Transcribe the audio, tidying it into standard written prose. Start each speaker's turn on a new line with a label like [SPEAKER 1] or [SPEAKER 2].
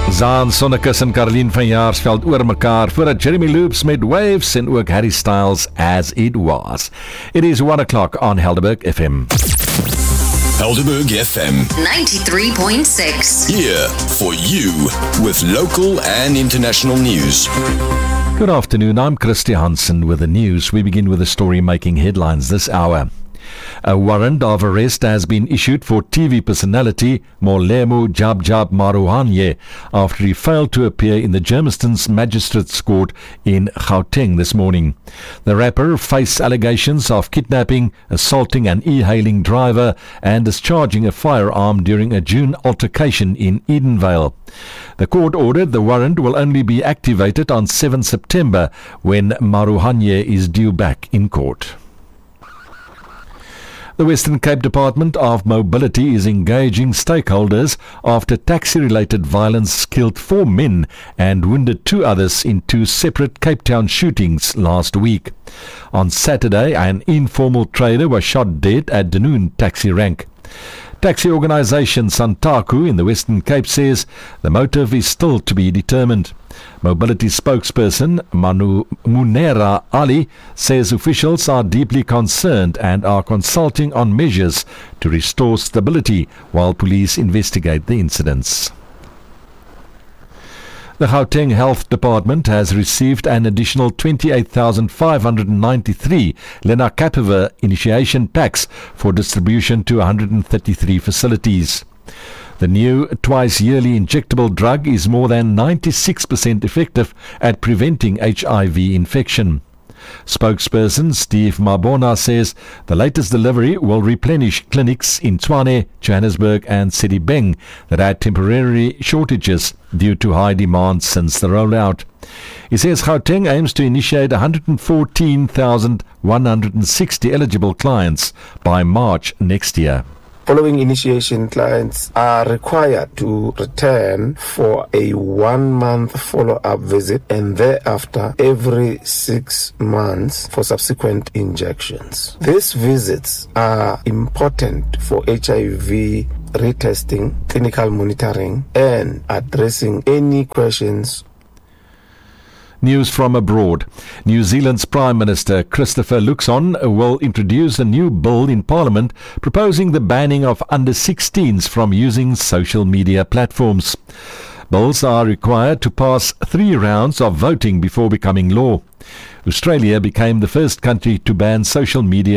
[SPEAKER 1] Zaan Sonnekus en Caroline van Jaarsveld oor mekaar voordat Jeremy Loops met Waves en ook Harry Styles As It Was. It is 1 o'clock on Helderberg FM.
[SPEAKER 2] Helderberg FM
[SPEAKER 3] 93.6.
[SPEAKER 2] here for you with local and international news.
[SPEAKER 1] Good afternoon, I'm Christy Hansen with the news. We begin with a story making headlines this hour. A warrant of arrest has been issued for TV personality Molemo Jabjab Maruhanye after he failed to appear in the Germiston's Magistrates Court in Gauteng this morning. The rapper faced allegations of kidnapping, assaulting an e-hailing driver and discharging a firearm during a June altercation in Edenvale. The court ordered the warrant will only be activated on 7 September when Maruhanye is due back in court. The Western Cape Department of Mobility is engaging stakeholders after taxi-related violence killed 4 men and wounded 2 others in 2 separate Cape Town shootings last week. On Saturday, an informal trader was shot dead at Dunoon taxi rank. Taxi organisation Santaku in the Western Cape says the motive is still to be determined. Mobility spokesperson Munera Ali says officials are deeply concerned and are consulting on measures to restore stability while police investigate the incidents. The Gauteng Health Department has received an additional 28,593 Lenacapavir initiation packs for distribution to 133 facilities. The new twice-yearly injectable drug is more than 96% effective at preventing HIV infection. Spokesperson Steve Mabona says the latest delivery will replenish clinics in Tshwane, Johannesburg and Sedibeng that had temporary shortages due to high demand since the rollout. He says Gauteng aims to initiate 114,160 eligible clients by March next year.
[SPEAKER 4] Following initiation, clients are required to return for a 1-month follow-up visit and thereafter every 6 months for subsequent injections. These visits are important for HIV retesting, clinical monitoring, and addressing any questions.
[SPEAKER 1] News from abroad. New Zealand's Prime Minister Christopher Luxon will introduce a new bill in Parliament proposing the banning of under-16s from using social media platforms. Bills are required to pass 3 rounds of voting before becoming law. Australia became the first country to ban social media